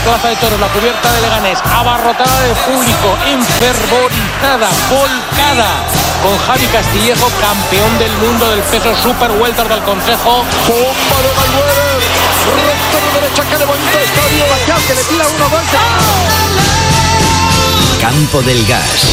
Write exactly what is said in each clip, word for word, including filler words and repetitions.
Plaza de Toros, la cubierta de Leganés, abarrotada de público, enfervorizada, volcada, con Javi Castillejo, campeón del mundo del peso super welter del Consejo. Bomba de Mayweather, recto de derecha que levanta el estadio, Bacal, que le tira uno más. Campo del Gas.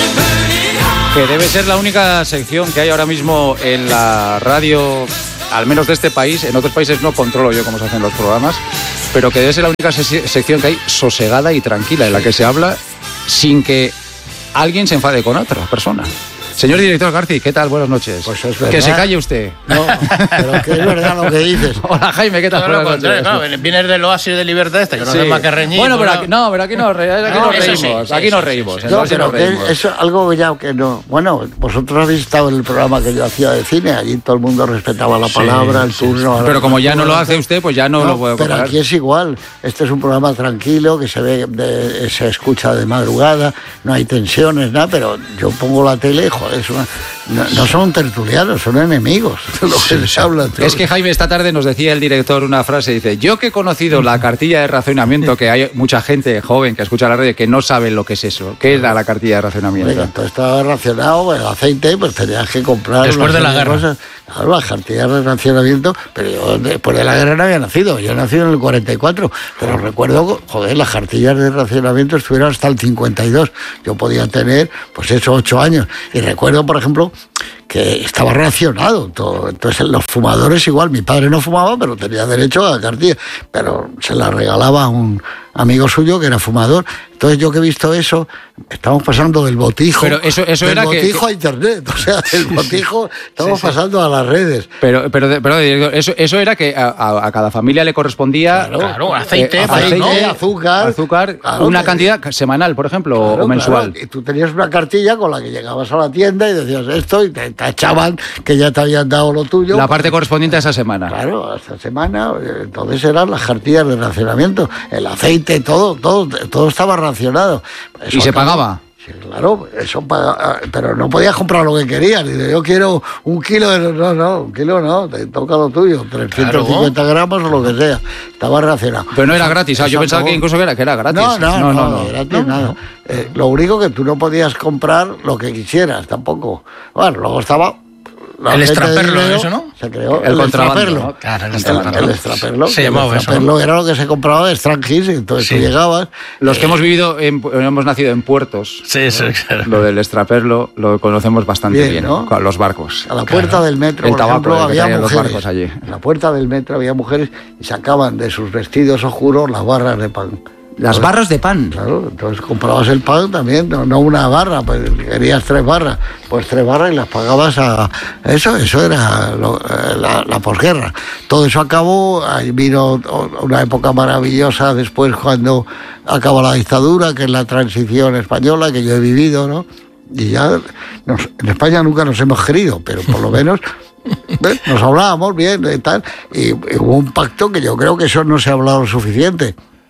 Que debe ser la única sección que hay ahora mismo en la radio, al menos de este país. En otros países no controlo yo cómo se hacen los programas, pero que debe ser la única se- sección que hay sosegada y tranquila, en la que se habla sin que alguien se enfade con otra persona. Señor director Garci, ¿qué tal? Buenas noches. Pues es verdad. Que se calle usted. No, pero que es verdad lo que dices. Hola Jaime, ¿qué tal? No, no, Buenas contrario, noches. no, vienes del oasis de libertad este, que no Sí. hace más que reñir. Bueno, pero pues, aquí no, pero aquí no, re- aquí No, nos eso sí, reímos, sí, aquí sí, nos sí, reímos. sí, sí. en No, el oasis pero nos que reímos. es algo ya que no. Bueno, vosotros habéis estado en el programa que yo hacía de cine, allí todo el mundo respetaba la palabra, el turno. Pero como ya no lo hace usted, pues ya no, No, lo puedo pero comparar. aquí es igual. Este es un programa tranquilo que se ve, de- se escucha de madrugada, no hay tensiones, nada. Pero yo pongo la tele, joder, es una- no, no son tertulianos, son enemigos. Lo que les habla. Es que Jaime, esta tarde nos decía el director una frase, dice, yo que he conocido la cartilla de racionamiento, que hay mucha gente joven que escucha la radio que no sabe lo que es eso. ¿Qué era la cartilla de racionamiento? Venga, todo estaba racionado, el aceite, pues tenías que comprar. Después una de la serie guerra. cosas. Claro, las cartillas de racionamiento, pero yo después de la guerra no había nacido, yo nací en el cuarenta y cuatro, pero recuerdo, joder, las cartillas de racionamiento estuvieron hasta el cincuenta y dos, yo podía tener, pues eso, ocho años, y recuerdo, por ejemplo, que estaba racionado todo. Entonces los fumadores igual, mi padre no fumaba, pero tenía derecho a la cartilla, pero se la regalaba a un amigo suyo que era fumador. Entonces yo que he visto eso, estamos pasando del botijo, Pero eso- eso del era que- botijo que- a internet, o sea, del botijo estamos sí. pasando a las redes. Pero, pero, pero director, eso, eso era que a, a- a cada familia le correspondía Claro. Claro, aceite, eh, pues, ¿no? azúcar, azúcar, claro, una que- cantidad semanal, por ejemplo, Claro, o mensual. claro. Y tú tenías una cartilla con la que llegabas a la tienda y decías esto y te tachaban que ya te habían dado lo tuyo. La parte correspondiente a esa semana. Claro, hasta semana, eh, entonces eran las cartillas de racionamiento, el aceite, todo, todo, todo estaba racionado. Eso ¿Y se acabó. pagaba? Sí, claro, eso paga, pero no podías comprar lo que querías. Dice, yo quiero un kilo de... No, no, un kilo no, te toca lo tuyo, trescientos cincuenta gramos o lo que sea. Estaba racionado. Pero no era gratis, ah, yo Eso pensaba acabó. que incluso era, que era gratis. No, no, no, no, no. gratis nada. Eh, lo único que tú no podías comprar lo que quisieras tampoco. Bueno, luego estaba... la El gente de extraperlo, dinero, eso, ¿no? Se creó El el, contrabando, extraperlo. ¿no? Claro, el El- extraperlo. El extraperlo. Se el llamaba eso, extraperlo ¿no? era lo que se compraba de Strangis, entonces Sí. tú llegabas... Los que hemos vivido, en, hemos nacido en puertos, Sí, sí, claro. lo del extraperlo lo conocemos bastante Bien, bien, ¿no? con los barcos. A la puerta del metro, El por tabaco, ejemplo, el que había traían los mujeres. barcos allí. En la puerta del metro había mujeres y sacaban de sus vestidos oscuros las barras de pan. Las barras de pan. Claro, entonces comprabas el pan también, no, no una barra, pues querías tres barras, pues tres barras y las pagabas a... Eso, eso era lo- eh, la, la posguerra. Todo eso acabó, ahí vino una época maravillosa después cuando acabó la dictadura, que es la transición española que yo he vivido, ¿no? Y ya nos- en España nunca nos hemos querido, pero por lo menos... ¿ves? Nos hablábamos bien y tal, y, y hubo un pacto que yo creo que eso no se ha hablado lo suficiente.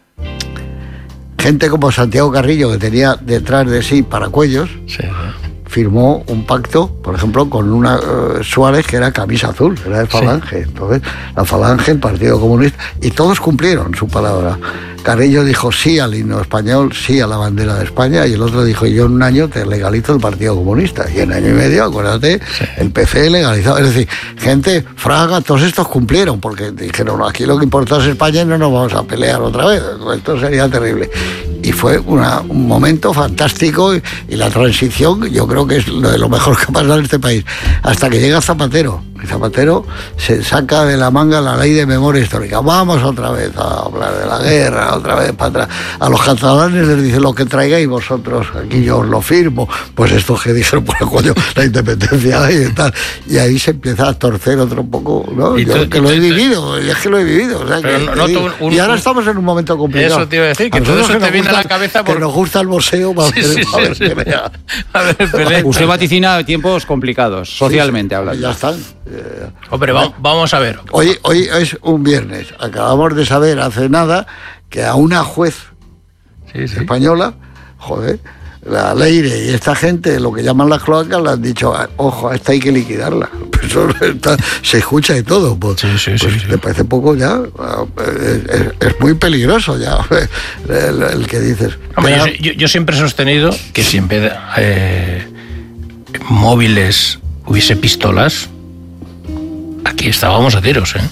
Gente como Santiago Carrillo, que tenía detrás de sí paracuellos, Sí, sí. firmó un pacto, por ejemplo, con una eh, Suárez que era camisa azul, era de Falange. Entonces, la Falange, el Partido Comunista, y todos cumplieron su palabra. Carrillo dijo sí al himno español, sí a la bandera de España, y el otro dijo, yo en un año te legalizo el Partido Comunista. Y en año y medio, acuérdate, el P C legalizado. Es decir, gente, Fraga, todos estos cumplieron, porque dijeron, no, aquí lo que importa es España y no nos vamos a pelear otra vez. Esto sería terrible. Y fue una- un momento fantástico, y, y la transición, yo creo que es lo de lo mejor que ha pasado en este país. Hasta que llega Zapatero. Y Zapatero se saca de la manga la ley de memoria histórica. Vamos otra vez a hablar de la guerra, otra vez para atrás. A los catalanes les dice lo que traigáis vosotros, aquí yo os lo firmo. Pues esto que dijeron, pues coño, la independencia y tal. Y ahí se empieza a torcer otro poco, ¿no? Y Yo tú- que y lo tú- he vivido, y es que lo he vivido. O sea, Pero que no- te no digo. tú un- y ahora un- estamos en un momento complicado. Eso te iba a decir, que A todo nosotros eso te nos viene a la gusta- cabeza por- Que nos gusta el boxeo para Sí, ver, sí, para ver sí, sí. pelea. A ver, pelea. Usted vaticina tiempos complicados, socialmente hablando. Ya están. Eh, Hombre, va- vamos a ver. Hoy, hoy es un viernes. Acabamos de saber hace nada que a una juez Sí, sí. española, joder, la Leire y esta gente, lo que llaman las cloacas, le han dicho, ojo, a esta hay que liquidarla. Eso está, se escucha de todo. Pues, sí, sí, pues sí, sí. ¿te parece poco ya? Es, es, es muy peligroso ya el, el que dices. Hombre, yo, yo, yo siempre he sostenido que si en vez de eh, móviles hubiese pistolas, aquí estábamos a tiros, ¿eh?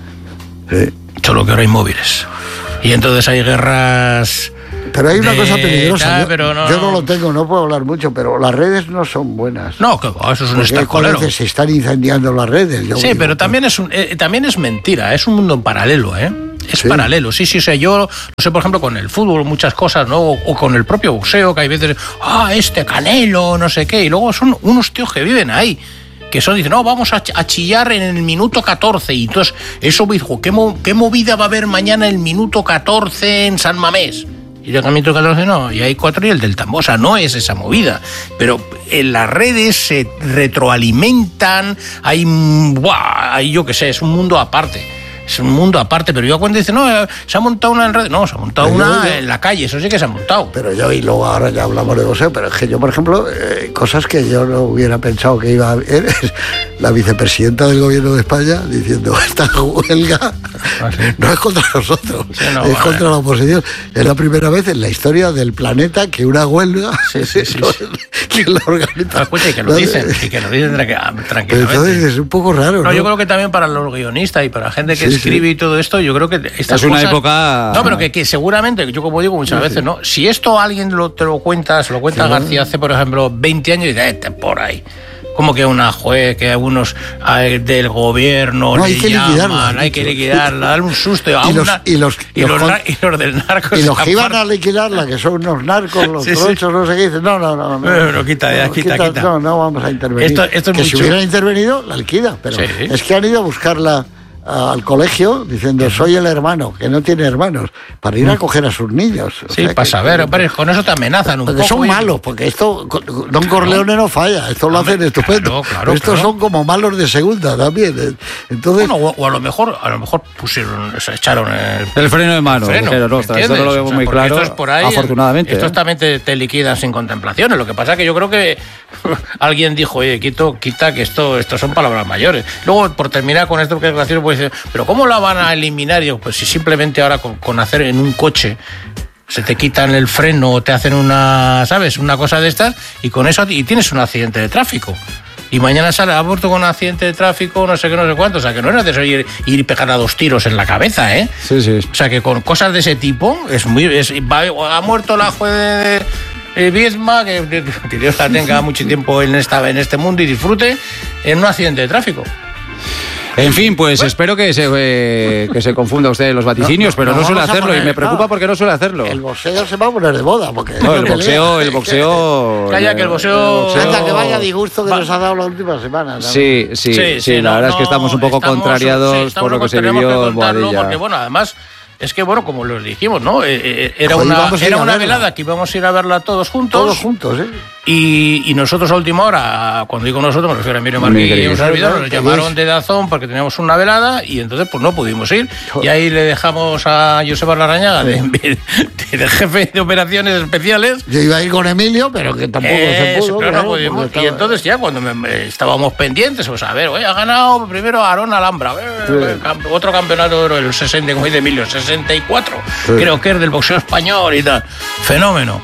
Sí. Solo que ahora hay móviles. Y entonces hay guerras... Pero hay una de, cosa peligrosa. tal, yo, pero no, yo no lo tengo, no puedo hablar mucho, pero las redes no son buenas. No, que eso es un Porque estercolero. a veces se están incendiando las redes. Yo Sí, digo, pero también es un, eh, también es mentira, es un mundo paralelo, ¿eh? Es Sí. paralelo, sí, sí, o sea, yo lo sé, por ejemplo, con el fútbol, muchas cosas, ¿no? O, o con el propio boxeo, que hay veces, ah, este Canelo, no sé qué, y luego son unos tíos que viven ahí, que son, dicen, no, vamos a, ch- a chillar en el minuto catorce, y entonces, eso me dijo, ¿qué, mo- ¿qué movida va a haber mañana el minuto catorce en San Mamés? Y llega el minuto catorce, no, y hay cuatro y el del tambor, o sea, no es esa movida. Pero en las redes se retroalimentan, hay, ¡buah! Hay yo qué sé, es un mundo aparte. Es un mundo aparte, pero yo cuando dice, no, se ha montado una en redes, no, se ha montado Pero una yo- en la calle, eso sí que se ha montado. Pero yo, y luego ahora ya hablamos de boxeo, pero es que yo, por ejemplo, eh, cosas que yo no hubiera pensado que iba a haber, es la vicepresidenta del gobierno de España diciendo, esta huelga Ah, sí. no es contra nosotros, Sí, no, es vale. contra la oposición. Es la primera vez en la historia del planeta que una huelga Sí, sí, sí, no sí. es quien la organiza. Ah, escucha, y que lo No, dicen, eh, y que lo dicen tranqui- Pero tranquilamente. entonces es un poco raro, ¿no? No, yo creo que también para los guionistas y para la gente que Sí, escribe sí. y todo esto, yo creo que estas Es una cosas- época- No, pero que, que seguramente, yo como digo muchas veces, ¿no? Si esto alguien lo, te lo cuenta, se lo cuenta Sí, ¿no? García hace, por ejemplo, veinte años y dice, este por ahí. Como que una juez, que algunos eh, del gobierno No, le hay que llaman, liquidarla, hay que dicho. liquidarla, darle un susto. a Y los- una- y los- y los los, con- nar- y los del narco. Y los se que iban a apartan. liquidarla, que son unos narcos, los Sí, sí. tronchos, no sé qué, dicen, no, no, no. no, No, no, quita ya, quita, quita. No, no vamos a intervenir. Esto- esto es que muy si chulo. hubieran intervenido, la liquida, pero Sí. es que han ido a buscarla a- al colegio diciendo, soy el hermano, que no tiene hermanos, para ir a coger a sus niños. O Sí, sea para que- saber, hombre, con eso te amenazan un Porque poco. son oye. malos, porque esto, Don Corleone no falla, esto lo Hombre, hacen estupendo. claro, claro, Estos claro. son como malos de segunda también. eh. Entonces, Bueno, o, o a lo mejor, a lo mejor pusieron, se echaron el El freno de mano. freno, dijeron, "No, ostras, esto no lo ¿entiendes? vemos O sea, muy porque claro, estos por ahí, afortunadamente. Estos ¿eh? también te, te liquidan sin contemplaciones. Lo que pasa es que yo creo que alguien dijo, oye, quito, quita, que esto, esto son palabras mayores. Luego, por terminar con esto que es gracioso, pues dice, pero ¿cómo la van a eliminar? Digo, pues si simplemente ahora con, con hacer en un coche se te quitan el freno o te hacen una, ¿sabes? Una cosa de estas y con eso y tienes un accidente de tráfico. Y mañana sale aborto con un accidente de tráfico, no sé qué, no sé cuánto. O sea, que no es necesario ir, ir y pegar a dos tiros en la cabeza, ¿eh? Sí, sí. O sea, que con cosas de ese tipo, es muy es- va- ha muerto la juez de, de Viedma, que, que Dios la tenga mucho tiempo en, esta, en este mundo y disfrute, en un accidente de tráfico. En fin, pues espero que se, eh, que se confunda usted en los vaticinios, No, pero no no suele vamos a hacerlo y poner- me preocupa no. porque no suele hacerlo. el boxeo se va a poner de moda. Porque No, el boxeo, el boxeo... Calla, que el boxeo- Anda, que vaya disgusto que Va- nos ha dado la última semana. ¿no? Sí, sí, sí, Sí, la no, verdad es que no, estamos un poco estamos- contrariados sí, estamos por lo que se tenemos vivió en contarlo Boadilla. Porque, bueno, además, es que, bueno, como lo dijimos, ¿no? Eh, eh, era Joder, una, vamos a ir era a una verla. velada que íbamos a ir a verla todos juntos. Todos juntos, ¿eh? Y, y nosotros a última hora, cuando digo nosotros, me refiero a Emilio Mi Marquí y querido. un servidor, nos Claro, llamaron que de Dazón porque teníamos una velada y entonces pues no pudimos ir. Y ahí le dejamos a Joseba Larrañaga, de, de, de jefe de operaciones especiales. Yo iba a ir con Emilio, pero que tampoco se Eso, pudo. pero no claro, pudimos. porque Y estaba- entonces ya cuando me- me estábamos pendientes, pues a ver, oye, ha ganado primero Aarón Alhambra, eh, camp- otro campeonato del sesenta, como dice Emilio, sesenta y cuatro, Sí. creo que es del boxeo español y tal. Fenómeno.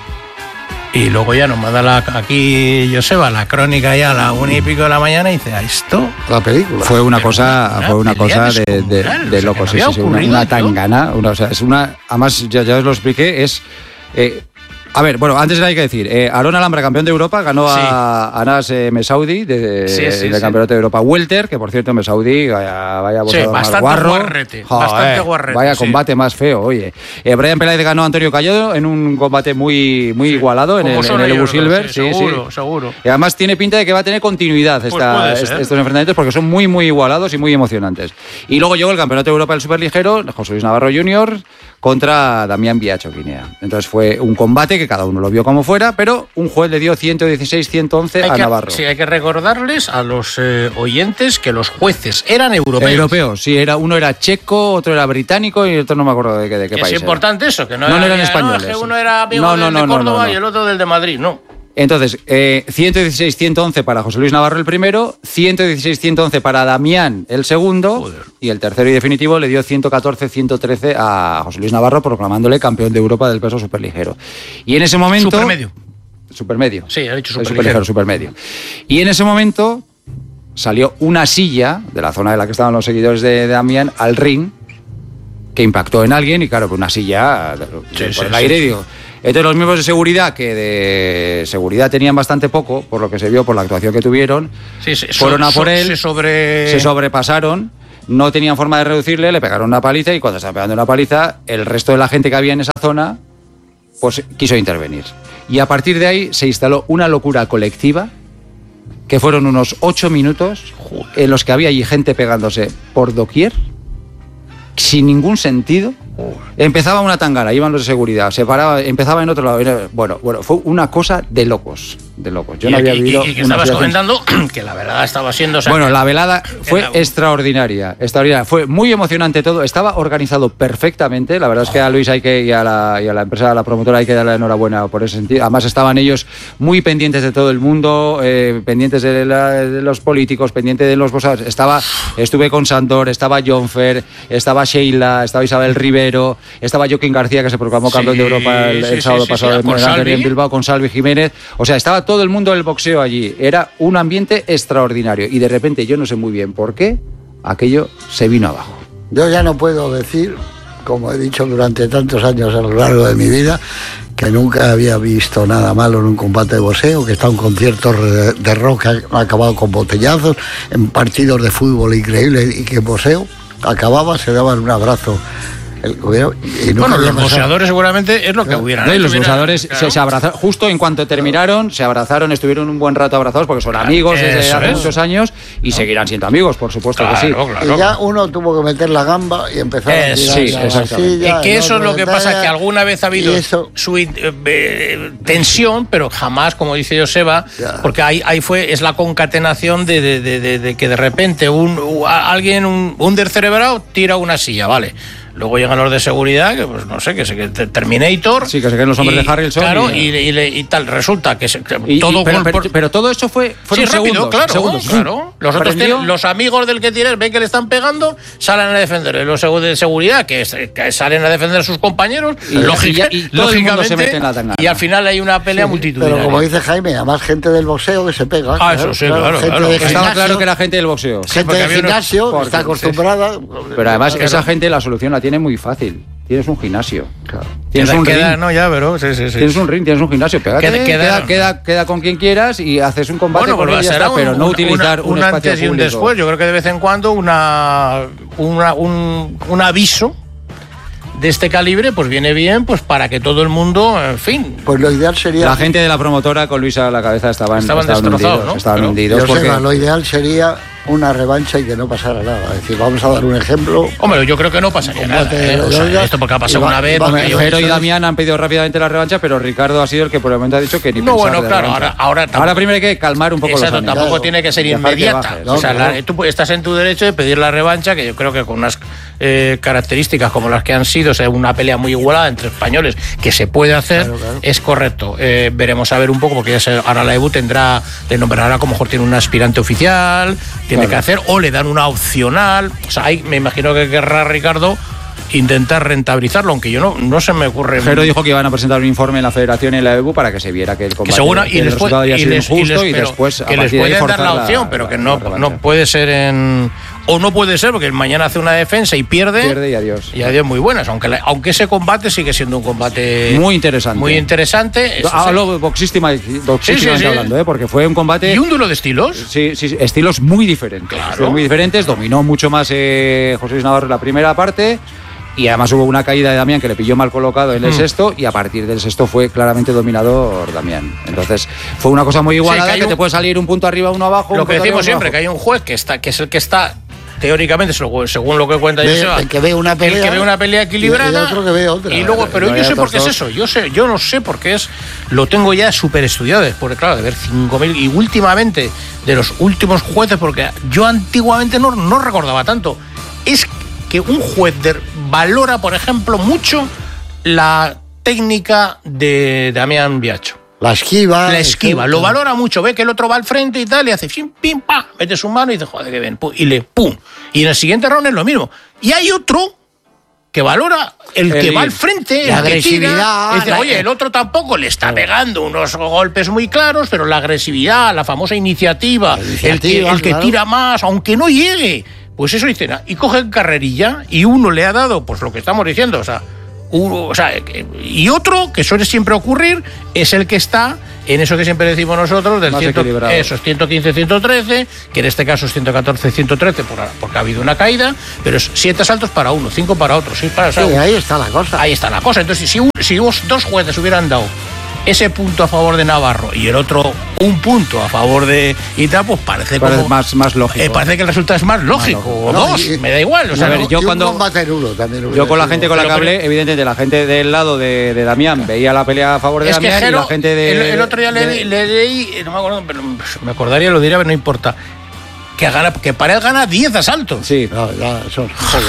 Y luego ya nos manda la, aquí Joseba la crónica ya a la una y pico de la mañana y dice, ¿a esto? La película. Fue una Pero cosa, una fue una pelea cosa de, de, descomunal, de o sea, locos, que sí, no sí, sí, había una, ocurrido una esto. tangana, una, o sea, es una, además ya, ya os lo expliqué, es, eh, a ver, bueno, antes hay que decir, eh, Aarón Alhambra, campeón de Europa, ganó Sí. a Anas eh, Mesaudi de, Sí, sí, del sí. campeonato de Europa Welter, que por cierto Mesaudi, vaya, vaya Sí, boxeador más bastante guarro. guarrete, bastante guarrete, Vaya sí. combate más feo, oye. Eh, Brian Peláez ganó a Antonio Callado en un combate muy, muy igualado en Como el, son en el ellos Ebu dos, Silver. sí, Sí, sí. seguro, seguro. Y además tiene pinta de que va a tener continuidad Pues esta- puede est- ser. estos enfrentamientos porque son muy, muy igualados y muy emocionantes. Y luego llegó el Campeonato de Europa del Superligero, José Luis Navarro junior contra Damián Biacho Guinea. Entonces fue un combate que cada uno lo vio como fuera, pero un juez le dio ciento dieciséis a ciento once Hay a que, Navarro. sí, hay que recordarles a los eh, oyentes que los jueces eran europeos. Europeo, sí, era, uno era checo, otro era británico y otro no me acuerdo de qué, de qué Que país es era. importante eso, que no, No, era, no eran que, españoles. es que uno era amigo No, del no, de no, no, Córdoba no, no. y el otro del de Madrid, no. Entonces, eh, ciento dieciséis ciento once para José Luis Navarro el primero, ciento dieciséis ciento once para Damián el segundo, Joder. Y el tercero y definitivo le dio ciento catorce ciento trece a José Luis Navarro, proclamándole campeón de Europa del peso superligero. Y en ese momento... Supermedio. Supermedio. Sí, ha dicho superligero. Superligero, supermedio. Y en ese momento salió una silla de la zona de la que estaban los seguidores de, de Damián al ring, que impactó en alguien y claro, pues una silla sí, por sí, el sí, aire, sí. digo... Entonces los miembros de seguridad, que de seguridad tenían bastante poco, por lo que se vio por la actuación que tuvieron, sí, sí, fueron so, a por so, él, se, sobre... se sobrepasaron, no tenían forma de reducirle, le pegaron una paliza y cuando estaban pegando una paliza, el resto de la gente que había en esa zona, pues quiso intervenir. Y a partir de ahí se instaló una locura colectiva, que fueron unos ocho minutos en los que había allí gente pegándose por doquier, sin ningún sentido. Empezaba una tangana, iban los de seguridad, se paraba, empezaba en otro lado. Bueno, bueno, fue una cosa de locos, de locos. Yo y, no había y, vivido. Y, y que estabas comentando que la velada estaba siendo. O sea, bueno, la velada fue la... extraordinaria, extraordinaria. Fue muy emocionante todo, estaba organizado perfectamente. La verdad es que a Luis hay que y a la, y a la empresa, a la promotora hay que darle la enhorabuena por ese sentido. Además estaban ellos muy pendientes de todo el mundo, eh, pendientes de, la, de los políticos, pendientes de los bosados. Estaba, estuve con Sandor, estaba Jonfer, estaba Sheila, estaba Isabel Rivera. Estaba Joaquín García, que se proclamó campeón sí, de Europa el, el sí, sábado sí, pasado sí, sí, en, en Bilbao, con Salvi Jiménez. O sea, estaba todo el mundo del boxeo allí. Era un ambiente extraordinario. Y de repente, yo no sé muy bien por qué, aquello se vino abajo. Yo ya no puedo decir, como he dicho durante tantos años a lo largo de mi vida, que nunca había visto nada malo en un combate de boxeo, que está un concierto de, de rock que ha acabado con botellazos, en partidos de fútbol increíbles, y que en boxeo acababa, se daban un abrazo. El, y bueno, los boxeadores seguramente es lo que hubieran no, hecho. Y los boxeadores claro. se, se abrazaron, justo en cuanto terminaron, se abrazaron, estuvieron un buen rato abrazados, porque son amigos desde Eso hace es. muchos años y no. seguirán siendo amigos, por supuesto claro, que sí. Claro. Y ya uno tuvo que meter la gamba y empezar es, a tirar sí, la exactamente. Es que eso es lo que pasa, que alguna vez ha habido su eh, tensión, pero jamás, como dice Joseba, ya. porque ahí, ahí fue, es la concatenación de, de, de, de, de que de repente un, alguien, un, un descerebrado tira una silla, ¿vale? Luego llegan los de seguridad, que pues no sé, que se que Terminator. Sí, que se queden los hombres y, de Harrelson. Claro, y, y, y, y tal. Resulta que, se, que y, todo. Y, pero, por, pero, pero todo eso fue. Sí, rápido, segundos, claro. Segundos. claro. Los, otros tienen, los amigos del que tienes ven que le están pegando, salen a defender. Los de seguridad que, que salen a defender a sus compañeros. Y, lógica, y, y todo lógicamente. El mundo se mete en la tangana. Y al final hay una pelea sí, multitudinaria. Pero como dice Jaime, además gente del boxeo que se pega. Ah, eso sí, claro. Gente claro. de Estaba gimnasio, claro que era gente del boxeo. Gente del gimnasio que está acostumbrada. Pero además, esa gente la solución la tiene muy fácil. Tienes un gimnasio. Claro. Tienes queda, un queda, ring. No, ya, pero sí, sí, sí. Tienes un ring, tienes un gimnasio. Pégate, queda, queda, queda, queda, queda con quien quieras y haces un combate bueno, con pues él y ya está, un, pero no una, utilizar una, un, un espacio antes y un público. después. Yo creo que de vez en cuando una, una un, un aviso de este calibre pues viene bien pues para que todo el mundo, en fin. Pues lo ideal sería... La gente de la promotora con Luisa a la cabeza estaban, estaban, estaban destrozados, hundidos, ¿no? estaban Pero, hundidos porque... porque... Lo ideal sería una revancha y que no pasara nada. Es decir, vamos a dar un ejemplo. Hombre, yo creo que no pasaría nada. ¿eh? O sea, esto porque ha pasado va, una vez. Jero y Damián han pedido rápidamente la revancha, pero Ricardo ha sido el que por el momento ha dicho que ni no, pensar bueno, claro, ahora, ahora, ahora primero hay que calmar un poco exacto, los ánimos. Tampoco claro, tiene que ser inmediata. Que ¿no? O sea, claro. la, tú estás en tu derecho de pedir la revancha, que yo creo que con unas eh, características como las que han sido, o sea, una pelea muy igualada entre españoles, que se puede hacer, claro, claro. es correcto. Eh, veremos a ver un poco, porque ya se, ahora la E B U tendrá, le nombrará como mejor tiene un aspirante oficial, tiene claro. que hacer, o le dan una opcional. O sea, ahí me imagino que querrá Ricardo intentar rentabilizarlo, aunque yo no, no se me ocurre. Pero dijo que iban a presentar un informe en la Federación y en la E B U para que se viera que el combate que seguro, y el les resultado puede, había sido injusto y, les, y después que a les pueden de dar la opción, la, pero que no, no puede ser en... O no puede ser, porque mañana hace una defensa y pierde. Pierde y adiós. Y adiós muy buenas. Aunque, la, aunque ese combate sigue siendo un combate... Muy interesante. Muy interesante. Hablo boxísticamente sí, sí, sí. hablando, ¿eh? Porque fue un combate... ¿Y un duelo de estilos? Sí, sí, estilos muy diferentes. Claro. Estilos muy diferentes. Dominó mucho más eh, José Luis Navarro en la primera parte. Y además hubo una caída de Damián que le pilló mal colocado en el mm. sexto, y a partir del sexto fue claramente dominador Damián. Entonces fue una cosa muy igualada, sí, que, que un... te puede salir un punto arriba, uno abajo. Lo que decimos siempre, abajo. Que hay un juez que está, que es el que está teóricamente, según lo que cuenta ve, Joseba, el que ve una pelea, el que ve una pelea equilibrada, y, otro que ve otra. Y luego, pero no yo sé por qué es eso. Yo sé, yo no sé por qué es. Lo tengo ya súper estudiado, porque claro, de ver cinco mil y últimamente de los últimos jueces, porque yo antiguamente no, no recordaba tanto. Es que un juez de, valora, por ejemplo, mucho la técnica de Damián Biacho. La esquiva. La esquiva, el... lo valora mucho, ve que el otro va al frente y tal, y hace pim, pim, pa, mete su mano y dice, joder, que bien, pum, y le pum. Y en el siguiente round es lo mismo. Y hay otro que valora el, el que va al frente, la el que agresividad. tira, dice, la... oye, el otro tampoco le está pegando unos golpes muy claros, pero la agresividad, la famosa iniciativa, la iniciativa el, que, el que claro. tira más, aunque no llegue, pues eso dice, y coge carrerilla y uno le ha dado, pues lo que estamos diciendo, o sea, uno, o sea, y otro que suele siempre ocurrir es el que está en eso que siempre decimos nosotros, del cien, eso es ciento quince ciento trece, que en este caso es ciento catorce ciento trece por, porque ha habido una caída, pero es siete asaltos para uno, cinco para otro, seis para... Sí, o sea, ahí está la cosa. Ahí está la cosa. Entonces, si, un, si dos jueces hubieran dado ese punto a favor de Navarro y el otro un punto a favor de Ita, pues parece, parece como, más, más lógico. Eh, parece que el resultado es más lógico. Más lógico. O no, dos, y, me da igual. O sea, a ver, no, yo cuando uno, también yo con la gente con la que hablé, evidentemente la gente del lado de, de Damián veía la pelea a favor de es Damián que Jero, y la gente de... El, el otro día de, le, le leí, no me acuerdo, pero me acordaría, lo diría, pero no importa. Que, gana, que para él gana diez asaltos. Sí. No, ya, eso,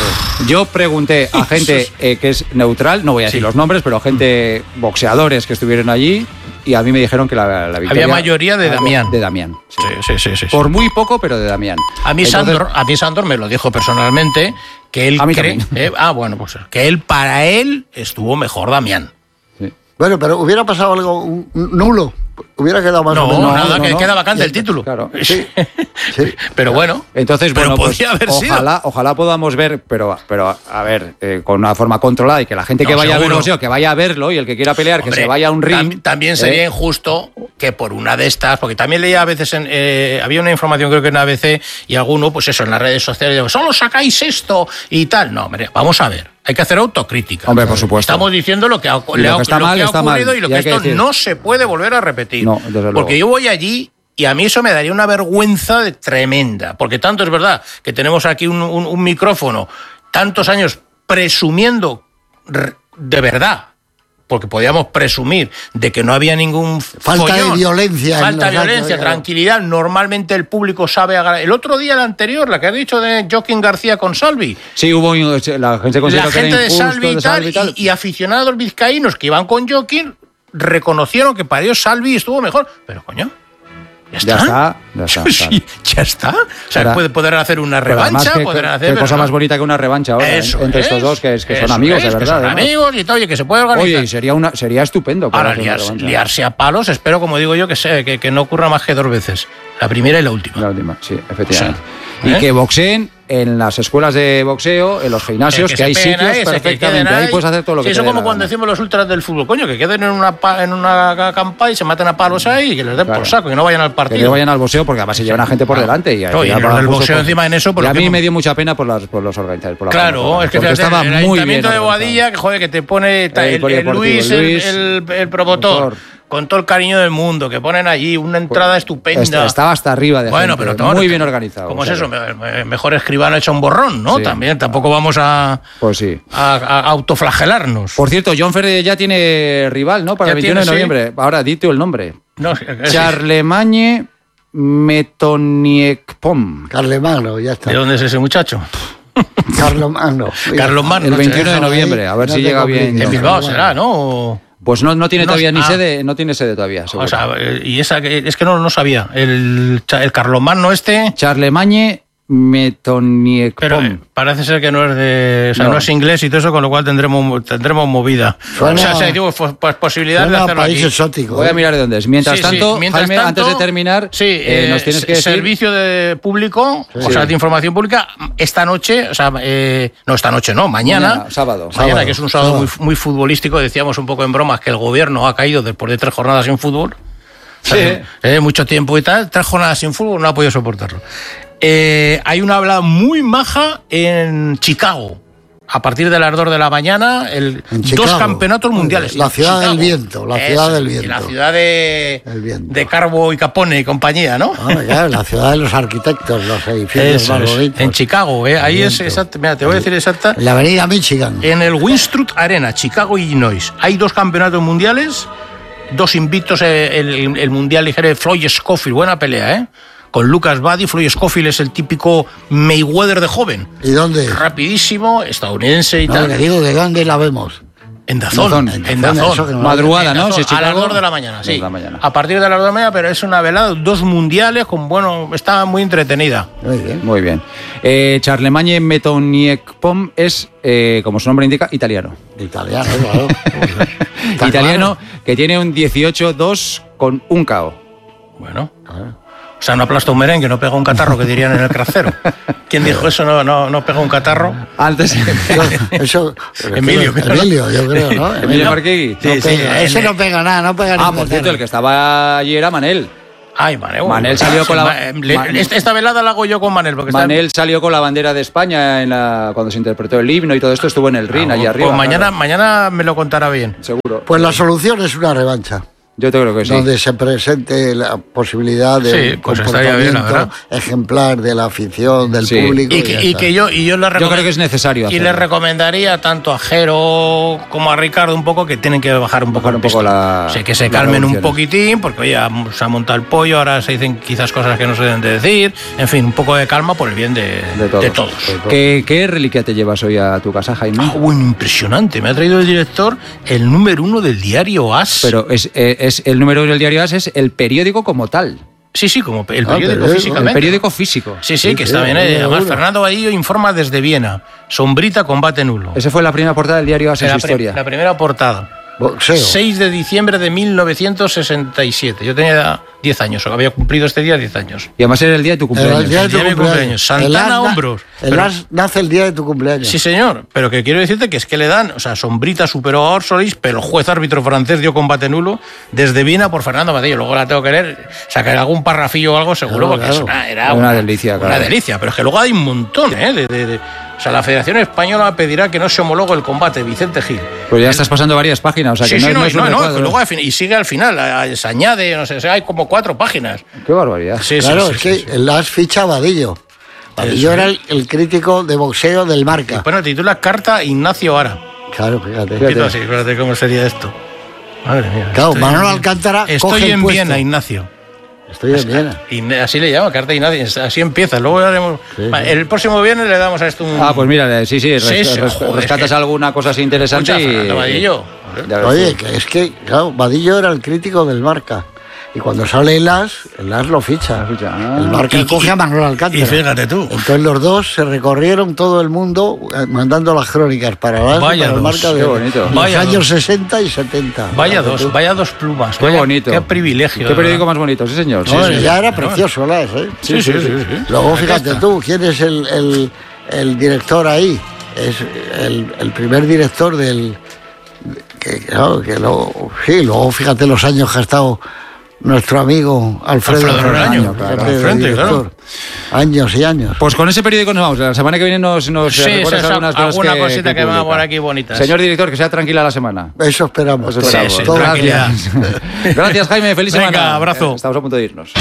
yo pregunté a gente eh, que es neutral, no voy a decir sí. los nombres, pero gente, boxeadores que estuvieron allí, y a mí me dijeron que la, la victoria... Había mayoría de Damián. De Damián. Sí, sí, sí. sí, sí Por muy poco, pero de Damián. A mí, Entonces, Sandor, a mí Sandor me lo dijo personalmente, que él a mí cree... Eh, ah, bueno, pues que él, para él, estuvo mejor Damián. Sí. Bueno, pero hubiera pasado algo un, un nulo. Hubiera quedado más no, o menos. No, nada, no, que no. queda vacante el título. Claro. Sí, sí. Pero bueno. Entonces, pero bueno, podría pues, haber ojalá, sido. ojalá podamos ver, pero, pero a ver, eh, con una forma controlada y que la gente que no, vaya seguro. a ver boxeo, que vaya a verlo y el que quiera pelear, Hombre, que se vaya a un ring. Tam, también sería eh. injusto que por una de estas, porque también leía a veces, en, eh, había una información creo que en A B C y alguno, pues eso, en las redes sociales, digo, solo sacáis esto y tal. No, hombre, vamos a ver. Hay que hacer autocrítica. Hombre, por supuesto. Estamos diciendo lo que ha, lo le ha, que está lo mal, que ha está ocurrido mal. y lo y que esto que no se puede volver a repetir. No, desde luego. Porque yo voy allí y a mí eso me daría una vergüenza de tremenda. Porque tanto es verdad que tenemos aquí un, un, un micrófono, tantos años presumiendo de verdad, porque podíamos presumir de que no había ningún falta follón, de violencia, falta de violencia, radio, tranquilidad. Normalmente el público sabe agarrar. El otro día, el anterior, la que has dicho de Joaquín García con Salvi. Sí, hubo la gente, la gente que era de, Salvi y de tal, Salvi y tal, y, y aficionados vizcaínos que iban con Joaquín reconocieron que para ellos Salvi estuvo mejor. Pero coño. ¿Ya está? Ya está, ya está. Sí, ya está. O sea, Ahora, puede, poder hacer una revancha. Que, poder hacer, qué cosa más bonita que una revancha ahora eso entre es, estos dos, que, es, que son eso amigos, es, de verdad. Que son amigos y todo, oye, que se puede organizar. Oye, sería, una, sería estupendo. Ahora, liarse, liarse a palos, espero, como digo yo, que, sea, que, que no ocurra más que dos veces. La primera y la última. La última, sí, efectivamente. O sea, ¿eh? Y que boxeen en las escuelas de boxeo, en los gimnasios, que, que hay sitios ahí, perfectamente. Ahí, ahí puedes hacer todo lo sí, que eso te como dé cuando gana. decimos los ultras del fútbol, coño, que queden en una, en una campa y se maten a palos ahí y que les den claro. por saco, que no vayan al partido. Que no vayan al boxeo porque además se llevan a gente por delante. Y, no, y, y el del boxeo encima en eso. Por y a mí me dio mucha pena por, las, por los organizadores. Por la claro, forma, es que fíjate, estaba el muy ayuntamiento bien de Boadilla, que joder, que te pone el, el, el Luis, Luis el, el, el promotor. Con todo el cariño del mundo, que ponen allí una entrada estupenda. Estaba hasta arriba de bueno, gente, pero muy bien organizado. ¿Cómo o sea, es eso? Mejor escribano hecho un borrón, ¿no? Sí. También, tampoco vamos a, pues sí. a, a autoflagelarnos. Por cierto, John Ferrer ya tiene rival, ¿no? Para el veintiuno de noviembre. Sí. Ahora, dite el nombre. No, Charlemagne Metoniekpom. Carlemagno, ya está. ¿De dónde es ese muchacho? Carlomagno. Carlomagno. El veintiuno de noviembre, a ver no si llega bien. En Bilbao será, ¿no? Pues no, no tiene todavía no, ni ah, sede, no tiene sede todavía. Seguro. O sea, y esa es que no, no sabía. El, el Carlomagno este. Charlemagne Metoniekpom. Pero eh, parece ser que no es de, o sea, no. no es inglés y todo eso, con lo cual tendremos tendremos movida. Suena, o sea, se, digo, pues, posibilidad de hacerlo país aquí. exótico. Voy a mirar de dónde es. Mientras sí, tanto, sí. Mientras Jaime, tanto, antes de terminar, sí, eh, nos tienes que decir... Servicio de público, sí. o sea, de información pública, esta noche, o sea, eh, no esta noche, no, mañana, mañana sábado, mañana, sábado, que es un sábado, sábado. Muy, muy futbolístico, decíamos un poco en bromas que el gobierno ha caído después de tres jornadas sin fútbol. O sea, sí. eh, mucho tiempo y tal, tres jornadas sin fútbol, no ha podido soportarlo. Eh, hay una habla muy maja en Chicago. A partir de las dos de la mañana, el, dos campeonatos mundiales. La ciudad Chicago. del viento, la ciudad es, del viento. La ciudad de, de Carbo y Capone y compañía, ¿no? Ah, claro, la ciudad de los arquitectos, los edificios más bonitos. En Chicago, ¿eh? Ahí es exacto. Mira, te voy a decir exacta. En la avenida Michigan. En el Winstruth Arena, Chicago, Illinois. Hay dos campeonatos mundiales, dos invictos, el, el mundial ligero de Floyd Scofield, buena pelea, ¿eh? Con Lucas Buddy. Floyd Scofield es el típico Mayweather de joven. ¿Y dónde? Rapidísimo, estadounidense y no, tal. Le digo, ¿de dónde la vemos? En Dazón, en, en Dazón. eso que no- Madrugada, En ¿no? Dazón, Si a las Chicago- dos de la mañana, sí. dos de la mañana. A partir de las dos de la mañana, pero es una velada, dos mundiales con, bueno, está muy entretenida. Muy bien. Muy bien. Eh, Charlemagne Metoniekpom es, eh, como su nombre indica, italiano. Italiano, claro. Está Italiano que tiene un dieciocho dos con un K O. Bueno. O sea, no aplasta un merengue, no pega un catarro, que dirían en el cracero. ¿Quién dijo eso? No, no, no pega un catarro. Antes. Eso, Emilio, creo. Emilio, yo creo, ¿no? Emilio Marquegui. Sí, No sí, pega, en- ese no pega nada, no pega Ah, ningún por cierto, catarro. el que estaba allí era Manel. Ay, Manel. Manel salió con la- Ma- le- Manel- esta, esta velada la hago yo con Manel. Porque está- Manel salió con la bandera de España en la, cuando se interpretó el himno y todo esto, estuvo en el ring, Ah, allí pues arriba. mañana, claro. mañana me lo contará bien. Seguro. Pues la solución es una revancha. Yo te creo que sí. Donde se presente la posibilidad de Sí, un pues estaría bien, la comportamiento verdad. ejemplar de la afición, del Sí. público. Y ya que, y está. que yo, y yo, le Yo recomend- creo que es necesario Y hacerlo. le recomendaría tanto a Jero como a Ricardo un poco que tienen que bajar un poco Bajar el un poco pistón. la- Sí, que se las calmen un revoluciones. poquitín, porque oye, se ha montado el pollo, ahora se dicen quizás cosas que no se deben de decir. En fin, un poco de calma por el bien de, De todos. de todos. ¿Qué, ¿Qué reliquia te llevas hoy a tu casa, Jaime? Ah, bueno, impresionante. Me ha traído el director el número uno del diario As. Pero es, eh, es el número del diario As es el periódico como tal. sí, sí, como el Ah, periódico periódico. físicamente. El periódico físico. Sí, sí, Sí, que sí, está bien. eh. uno, Además, uno. Fernando Vadillo informa desde Viena. Sombrita, combate nulo. Esa fue la primera portada del diario As en la, su pri- historia. la primera portada. Boxeo. seis de diciembre de mil novecientos sesenta y siete. Yo tenía diez años, o había cumplido este día diez años. Y además era el día de tu cumpleaños. El día de El tu día de mi cumpleaños. cumpleaños. Santana El as na- hombros. El Pero- as nace el día de tu cumpleaños. Sí, señor, pero que quiero decirte que es que le dan, o sea, Sombrita superó a Orsolis, pero el juez árbitro francés dio combate nulo desde Viena por Fernando Vadillo. Luego la tengo que leer, sacar algún parrafillo o algo seguro, Claro, porque claro. es una, era Una delicia, Una claro. delicia, pero es que luego hay un montón, ¿eh? De, de- de- o sea, la Federación Española pedirá que no se homologue el combate, Vicente Gil. Pues ya estás pasando varias páginas, o sea sí, que no, sí, es- no, no y es un no, no, recuadro. que luego al fin- y sigue al final, a- se añade, no sé, hay como cuatro páginas. Qué barbaridad. Sí, sí, Claro, sí, es sí, que sí. el as ficha a Vadillo. Vadillo era el, el crítico de boxeo del Marca. Bueno, titula Carta Ignacio Ara. Claro, fíjate. Titula así, espérate cómo sería esto. Madre mía. Claro, estoy- Manolo Alcántara coge Estoy el en puesto. Viena, Ignacio. Estoy en Viena. Y así le llama, Carta Ignacio. Así empieza. Luego ya haremos. Sí, Vale, sí. el próximo viernes le damos a esto un. Ah, pues mira, sí, sí, res- Sí, sí, res- joder, rescatas que- alguna cosa así interesante Escucha, y... Fernando Vadillo. Ya ves Oye, tú. que es que, claro, Vadillo era el crítico del Marca. Y cuando sale el as, el as lo ficha. Lo ficha, ah. El Marca Y- coge y- a Manuel Alcántara. Y fíjate tú. Entonces los dos se recorrieron todo el mundo eh, mandando las crónicas para el as y Vaya para el dos, Marca qué de bonito. los Vaya años dos. sesenta y setenta. Vaya Fíjate dos, tú. vaya dos plumas. Qué vaya- bonito. Qué privilegio. Qué de periódico verdad. más bonito, sí señor. Sí, No, sí, ya sí. era precioso el as, ¿eh? Sí, sí, sí. sí. Luego Aquí fíjate está. tú, ¿quién es el, el- el director ahí? Es el, el primer director del... Que, claro, que luego, sí, luego fíjate los años que ha estado nuestro amigo Alfredo, Alfredo Relaño, fíjate, claro, de al frente, director. Años y años. Pues con ese periódico nos vamos. La semana que viene nos, nos Sí, recuerdas esa- algunas cosas alguna que, cosita que, va publica. por aquí bonitas. Señor director, que sea tranquila la semana. Eso esperamos. Eso todos, esperamos. sí, todos. tranquilidad. Gracias, Jaime. Feliz Venga, semana. abrazo. Eh, Estamos a punto de irnos.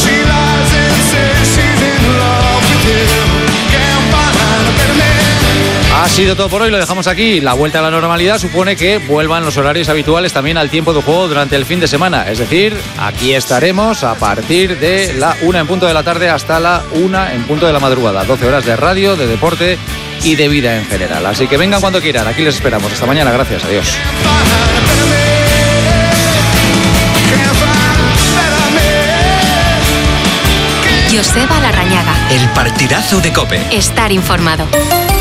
Ha sido todo por hoy, lo dejamos aquí. La vuelta a la normalidad supone que vuelvan los horarios habituales también al tiempo de juego durante el fin de semana. Es decir, aquí estaremos a partir de la una en punto de la tarde hasta la una en punto de la madrugada. doce horas de radio, de deporte y de vida en general. Así que vengan cuando quieran, aquí les esperamos. Hasta mañana, gracias, adiós. Joseba Larrañaga. El partidazo de COPE. Estar informado.